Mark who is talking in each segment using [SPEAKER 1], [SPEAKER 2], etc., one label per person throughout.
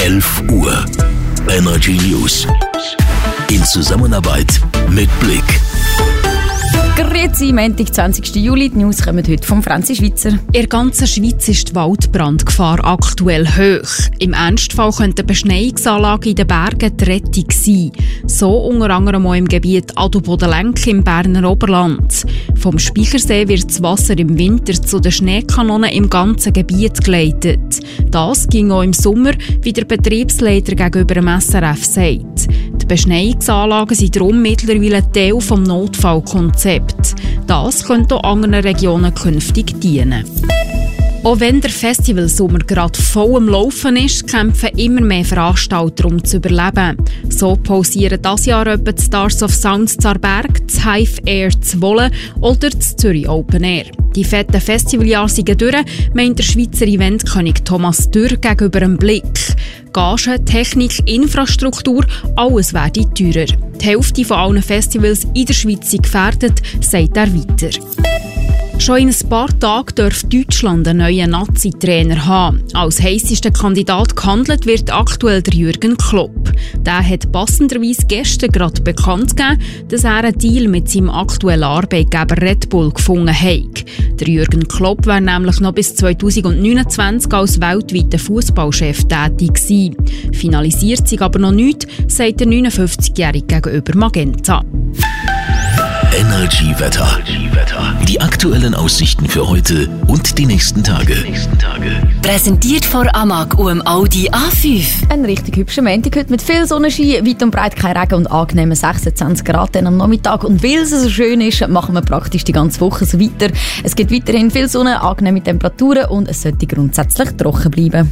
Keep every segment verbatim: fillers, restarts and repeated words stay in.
[SPEAKER 1] elf Uhr. Energy News. In Zusammenarbeit mit Blick.
[SPEAKER 2] Grüezi, Montag, zwanzigsten Juli. Die News kommen heute von Franzi Schweizer.
[SPEAKER 3] In der ganzen Schweiz ist die Waldbrandgefahr aktuell hoch. Im Ernstfall könnte eine Beschneiungsanlage in den Bergen die Rettung sein. So unter anderem auch im Gebiet Adelboden-Lenk im Berner Oberland. Vom Speichersee wird das Wasser im Winter zu den Schneekanonen im ganzen Gebiet geleitet. Das ging auch im Sommer, wie der Betriebsleiter gegenüber dem S R F sagt. Die Beschneiungsanlagen sind darum mittlerweile Teil des Notfallkonzepts. Das könnte auch anderen Regionen künftig dienen. Auch wenn der Festivalsommer gerade voll am Laufen ist, kämpfen immer mehr Veranstalter, um zu überleben. So pausieren dieses Jahr etwa die Stars of Sounds zu Aarberg, das Hive Air zu Wohlen oder das Zürich Open Air. Die fetten Festivaljahre sind durch, meint der Schweizer Eventkönig Thomas Dürr gegenüber dem Blick. Gagen, Technik, Infrastruktur, alles werde teurer. Die Hälfte von allen Festivals in der Schweiz sind gefährdet, sagt er weiter. Schon in ein paar Tagen darf Deutschland einen neuen Nazi-Trainer haben. Als heissester Kandidat gehandelt wird aktuell der Jürgen Klopp. Der hat passenderweise gestern gerade bekannt gegeben, dass er einen Deal mit seinem aktuellen Arbeitgeber Red Bull gefunden hat. Der Jürgen Klopp wäre nämlich noch bis zweitausendneunundzwanzig als weltweiter Fußballchef tätig gewesen. Finalisiert sich aber noch nichts, sagt der neunundfünfzigjährige gegenüber Magenta.
[SPEAKER 1] Energy Wetter. Die aktuellen Aussichten für heute und die nächsten Tage.
[SPEAKER 4] Präsentiert von Amag und dem Audi A fünf.
[SPEAKER 2] Ein richtig hübscher Montag heute mit viel Sonnenschein, weit und breit kein Regen und angenehmen sechsundzwanzig Grad am Nachmittag. Und weil es so schön ist, machen wir praktisch die ganze Woche so weiter. Es gibt weiterhin viel Sonne, angenehme Temperaturen und es sollte grundsätzlich trocken bleiben.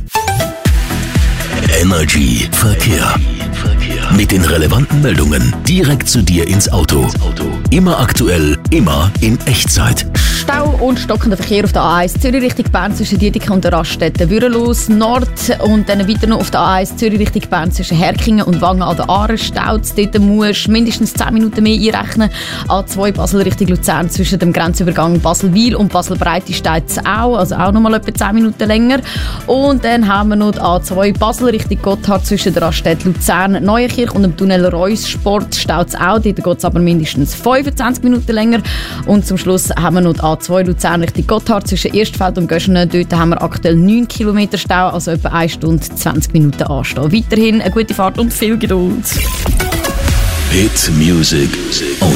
[SPEAKER 1] Energy Verkehr. Mit den relevanten Meldungen direkt zu dir ins Auto. Immer aktuell, immer in Echtzeit.
[SPEAKER 2] Stau und stockender Verkehr auf der A eins Zürich Richtung Bern zwischen Dietikon und der Raststätte Würelos Nord und dann weiter noch auf der A eins Zürich Richtung Bern zwischen Herkingen und Wangen an der Aare staut. Dort musst du mindestens zehn Minuten mehr einrechnen. A zwei Basel Richtung Luzern zwischen dem Grenzübergang Basel-Wil und Basel-Breite steht es auch, also auch noch mal etwa zehn Minuten länger. Und dann haben wir noch die A zwei Basel Richtung Gotthard zwischen der Raststätte Luzern Neuenkirch und dem Tunnel Reuss-Sport staut es auch. Dort geht es aber mindestens fünfundzwanzig Minuten länger. Und zum Schluss haben wir noch die A zwei Luzern Richtung Gotthard zwischen Erstfeld und Göschenen. Dort haben wir aktuell neun Kilometer Stau, also etwa eine Stunde zwanzig Minuten anstehen. Weiterhin eine gute Fahrt und viel Geduld.
[SPEAKER 1] Hit Music